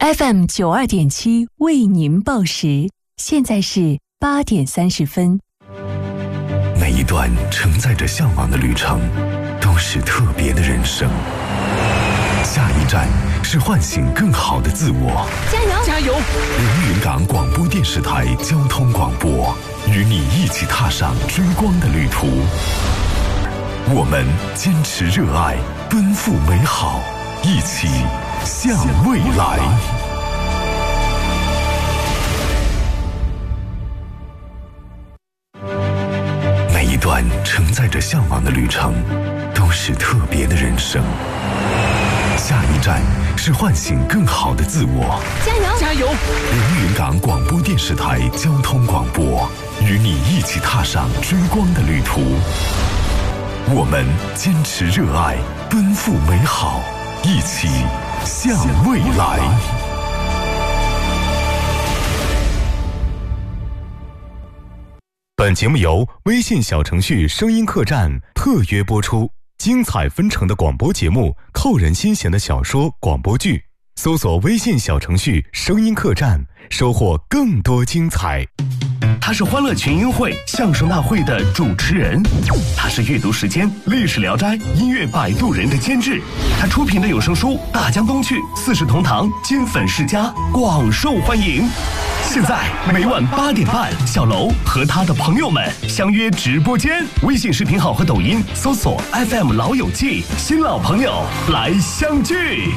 FM 92.7为您报时，现在是8点30分。 每一段承载着向往的旅程，都是特别的人生。下一站是唤醒更好的自我。 加油！ 加油！ 连云港广播电视台交通广播，与你一起踏上追光的旅途。我们坚持热爱，奔赴美好，一起向未来。每一段承载着向往的旅程，都是特别的人生。下一站是唤醒更好的自我。 加油！ 加油！ 连云港广播电视台交通广播，与你一起踏上追光的旅途。我们坚持热爱，奔赴美好，一起向未来。 本节目由微信小程序声音客栈特约播出，精彩纷呈的广播节目，扣人心弦的小说广播剧，搜索微信小程序声音客栈，收获更多精彩。 他是欢乐群英会相声大会的主持人，他是阅读时间历史聊斋音乐摆渡人的监制，他出品的有声书《大江东去》《四世同堂》《金粉世家》广受欢迎。现在每晚8点半，小楼和他的朋友们相约直播间，微信视频号和抖音搜索 FM 老友记，新老朋友来相聚。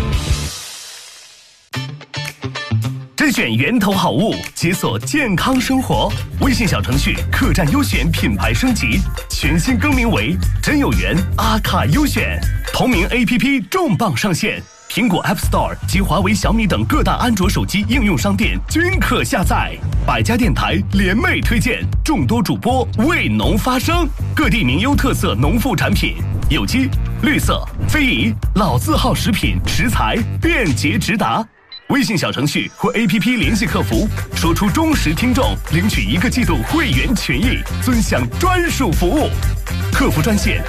甄选源头好物，解锁健康生活。微信小程序客栈优选品牌升级，全新更名为真有缘阿卡优选。同名 APP 重磅上线，苹果 App Store 及华为、小米等各大安卓手机应用商店均可下载。百家电台联袂推荐，众多主播为农发声，各地名优特色农副产品，有机、绿色、非遗、老字号食品食材便捷直达。微信小程序或 APP 联系客服，说出忠实听众，领取1个季度会员权益，尊享专属服务。客服专线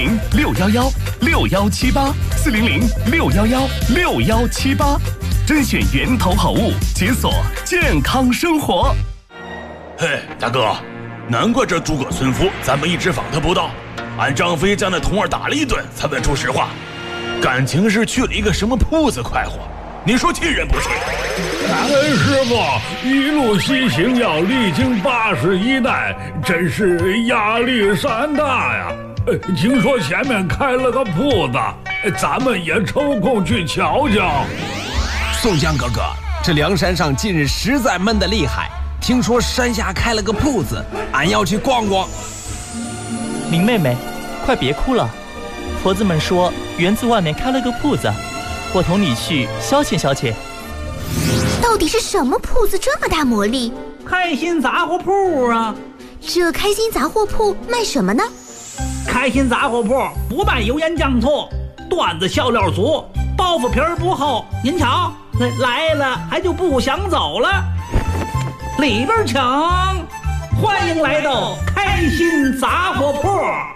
400-611-6178，400-611-6178，甄选源头好物，解锁健康生活。 嘿，大哥，难怪这诸葛村夫咱们一直访他不到，俺张飞将那童儿打了一顿，才问出实话，感情是去了一个什么铺子快活。你说气人不气？ 感恩师傅，一路西行要历经81代，真是压力山大呀。听说前面开了个铺子，咱们也抽空去瞧瞧。 宋江哥哥，这梁山上近日实在闷得厉害，听说山下开了个铺子，俺要去逛逛。 明妹妹，快别哭了，婆子们说园子外面开了个铺子，我同你去消遣消遣。 到底是什么铺子这么大魔力？ 开心杂货铺啊！ 这开心杂货铺卖什么呢？ 开心杂货铺不卖油盐酱醋，段子笑料足，包袱皮儿不厚。您瞧，来了还就不想走了。里边请，欢迎来到开心杂货铺。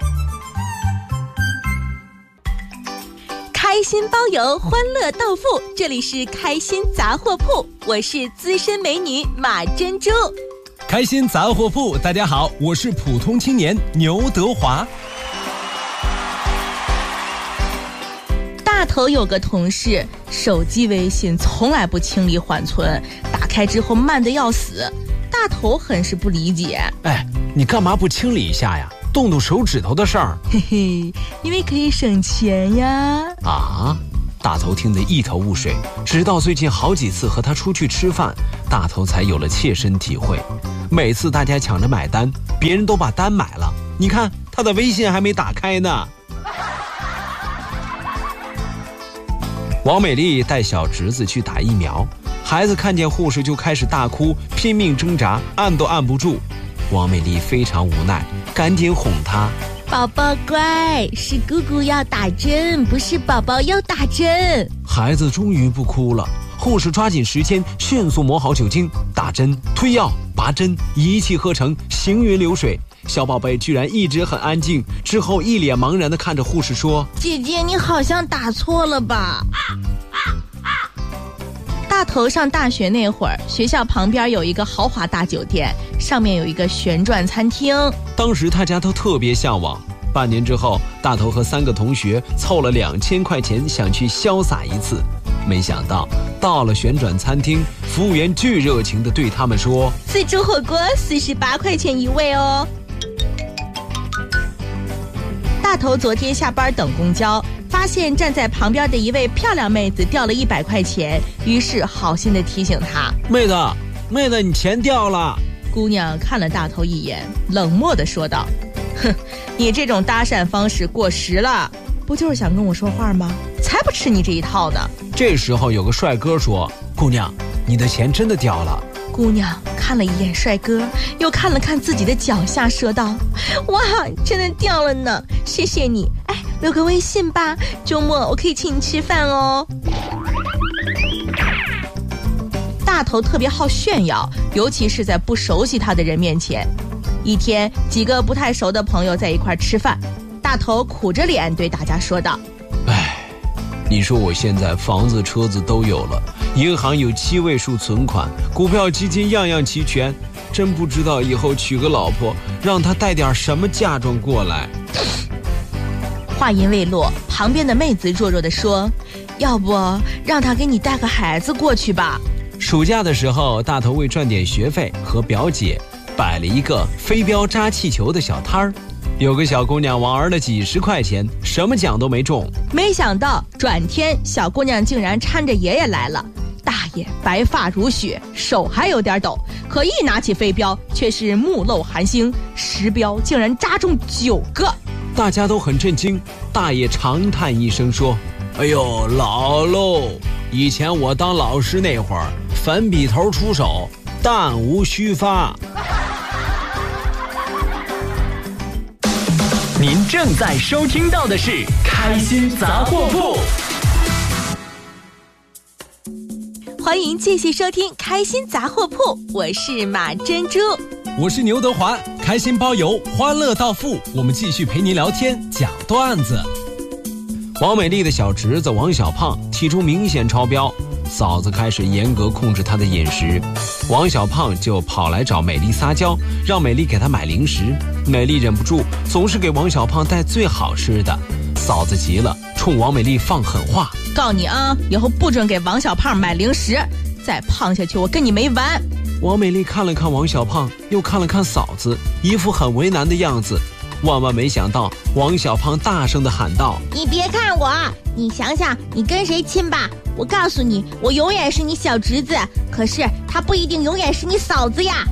开心包邮，欢乐到付，这里是开心杂货铺，我是资深美女马珍珠。 开心杂货铺，大家好，我是普通青年牛德华。 大头有个同事，手机微信从来不清理缓存，打开之后慢得要死。大头很是不理解。 哎，你干嘛不清理一下呀？动动手指头的事儿。 嘿嘿，因为可以省钱呀。 啊，大头听得一头雾水，直到最近好几次和他出去吃饭，大头才有了切身体会。每次大家抢着买单，别人都把单买了，你看他的微信还没打开呢。王美丽带小侄子去打疫苗，孩子看见护士就开始大哭，拼命挣扎，按都按不住。王美丽非常无奈，赶紧哄他： 宝宝乖，是姑姑要打针，不是宝宝要打针。 孩子终于不哭了，护士抓紧时间，迅速抹好酒精，打针、推药、拔针，一气呵成，行云流水。小宝贝居然一直很安静，之后一脸茫然地看着护士说： 姐姐，你好像打错了吧？ 大头上大学那会儿，学校旁边有一个豪华大酒店，上面有一个旋转餐厅。 当时大家都特别向往。半年之后，大头和3个同学凑了2000块钱，想去潇洒一次。没想到到了旋转餐厅，服务员巨热情地对他们说：“ 自助火锅48块钱一位哦。”大头昨天下班等公交，发现站在旁边的一位漂亮妹子掉了100块钱，于是好心地提醒她：“ 妹子，你钱掉了。” 姑娘看了大头一眼，冷漠地说道：“哼，你这种搭讪方式过时了，不就是想跟我说话吗？才不吃你这一套呢。” 这时候有个帅哥说：“姑娘，你的钱真的掉了。” 姑娘看了一眼帅哥，又看了看自己的脚下，说道：“哇，真的掉了呢，谢谢你。哎，留个微信吧，周末我可以请你吃饭哦。”大头特别好炫耀，尤其是在不熟悉他的人面前。一天，几个不太熟的朋友在一块吃饭，大头苦着脸对大家说道：“ 哎，你说我现在房子车子都有了，银行有7位数存款，股票基金样样齐全，真不知道以后娶个老婆让她带点什么嫁妆过来。” 话音未落，旁边的妹子弱弱地说：“要不让她给你带个孩子过去吧。” 暑假的时候，大头为赚点学费，和表姐摆了一个飞镖扎气球的小摊儿。有个小姑娘玩了几十块钱，什么奖都没中。 没想到转天小姑娘竟然搀着爷爷来了。大爷白发如雪，手还有点抖，可一拿起飞镖却是目露寒星，10镖竟然扎中9个。 大家都很震惊，大爷长叹一声说：“哎呦，老喽！以前我当老师那会儿，粉笔头出手，弹无虚发。” 您正在收听到的是《开心杂货铺》， 欢迎继续收听《开心杂货铺》，我是马珍珠， 我是牛德华，开心包邮，欢乐到付，我们继续陪您聊天讲段子。 王美丽的小侄子王小胖体重明显超标，嫂子开始严格控制他的饮食，王小胖就跑来找美丽撒娇，让美丽给他买零食。美丽忍不住，总是给王小胖带最好吃的。嫂子急了，冲王美丽放狠话：“ 告你啊，以后不准给王小胖买零食，再胖下去我跟你没完。” 王美丽看了看王小胖，又看了看嫂子，一副很为难的样子。万万没想到，王小胖大声地喊道：“ 你别看我，你想想你跟谁亲吧。我告诉你，我永远是你小侄子，可是他不一定永远是你嫂子呀。”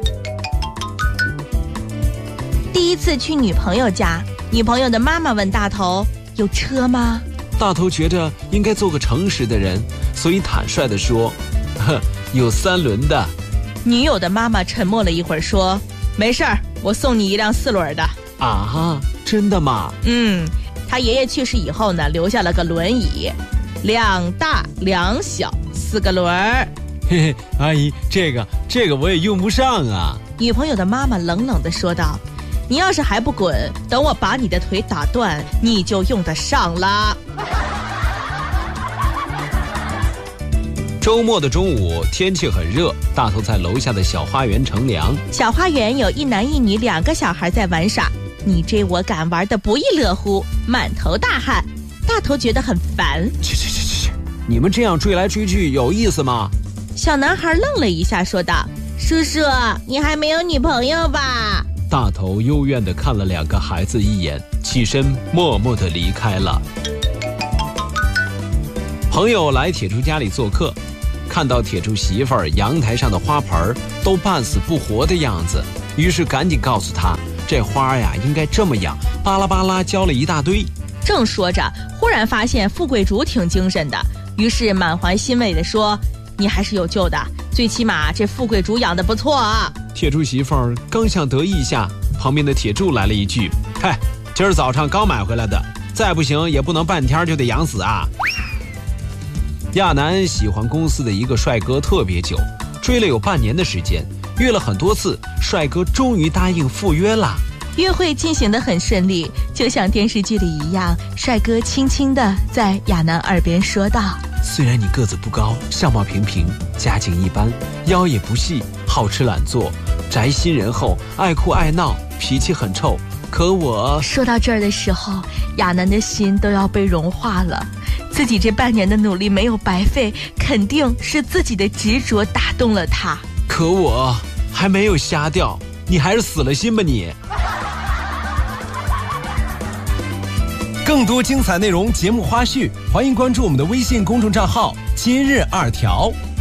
第一次去女朋友家，女朋友的妈妈问大头：“有车吗？” 大头觉着应该做个诚实的人，所以坦率地说：“有3轮的。” 女友的妈妈沉默了一会儿说：“没事儿，我送你一辆4轮的。” 啊，真的吗？ 他爷爷去世以后呢，留下了个轮椅，2大2小4个轮儿。 嘿嘿，阿姨，这个我也用不上啊。 女朋友的妈妈冷冷地说道：“你要是还不滚，等我把你的腿打断，你就用得上了。” 周末的中午，天气很热，大头在楼下的小花园乘凉。 小花园有一男一女2个小孩在玩耍，你追我赶，玩得不亦乐乎，满头大汗。大头觉得很烦。 去，你们这样追来追去有意思吗？ 小男孩愣了一下，说道：“ 叔叔，你还没有女朋友吧？” 大头幽怨地看了2个孩子一眼，起身默默地离开了。朋友来铁柱家里做客，看到铁柱媳妇儿阳台上的花盆都半死不活的样子，于是赶紧告诉他，这花呀应该这么养，巴拉巴拉教了一大堆。 正说着，忽然发现富贵竹挺精神的，于是满怀欣慰地说：“你还是有救的，最起码这富贵竹养得不错啊。” 铁柱媳妇儿刚想得意一下，旁边的铁柱来了一句：“嗨，今儿早上刚买回来的，再不行也不能半天就得养死啊。”亚楠喜欢公司的一个帅哥特别久，追了有半年的时间，约了很多次，帅哥终于答应赴约了。 约会进行得很顺利，就像电视剧里一样，帅哥轻轻地在亚楠耳边说道：“ 虽然你个子不高，相貌平平，家境一般，腰也不细，好吃懒做，宅心仁厚，爱哭爱闹，脾气很臭，可我…… 说到这儿的时候，亚楠的心都要被融化了。自己这半年的努力没有白费，肯定是自己的执着打动了他。 可我还没有瞎掉，你还是死了心吧你。 更多精彩内容、节目花絮，欢迎关注我们的微信公众账号“今日2条”。